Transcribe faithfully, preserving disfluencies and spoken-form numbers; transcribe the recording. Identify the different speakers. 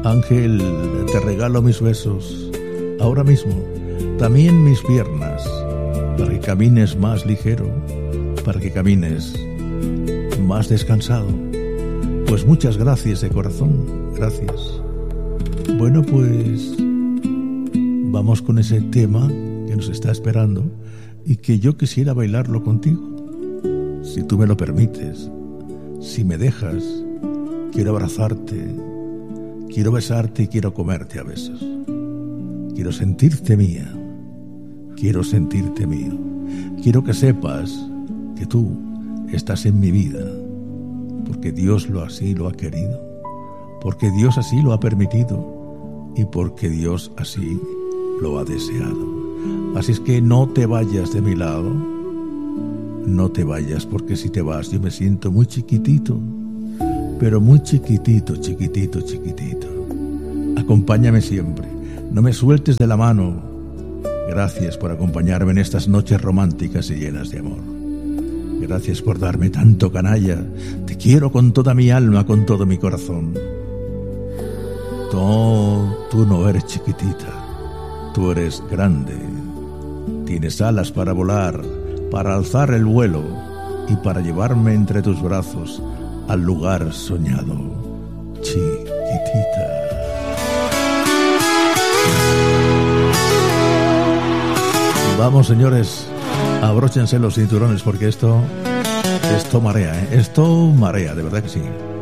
Speaker 1: Ángel, te regalo mis besos, ahora mismo, también mis piernas, para que camines más ligero, para que camines más descansado. Pues muchas gracias de corazón, gracias. Bueno, pues vamos con ese tema que nos está esperando y que yo quisiera bailarlo contigo. Si tú me lo permites, si me dejas, quiero abrazarte, quiero besarte y quiero comerte a besos. Quiero sentirte mía, quiero sentirte mío. Quiero que sepas que tú estás en mi vida, porque Dios lo así lo ha querido, porque Dios así lo ha permitido y porque Dios así lo ha deseado. Así es que no te vayas de mi lado, no te vayas, porque si te vas yo me siento muy chiquitito, pero muy chiquitito, chiquitito, chiquitito. Acompáñame siempre, no me sueltes de la mano. Gracias por acompañarme en estas noches románticas y llenas de amor. Gracias por darme tanto canalla. Te quiero con toda mi alma, con todo mi corazón. No, tú no eres chiquitita, tú eres grande. Tienes alas para volar, para alzar el vuelo y para llevarme entre tus brazos al lugar soñado. Chiquitita. Vamos, señores, abróchense los cinturones porque esto, esto marea, ¿eh? Esto marea, de verdad que sí.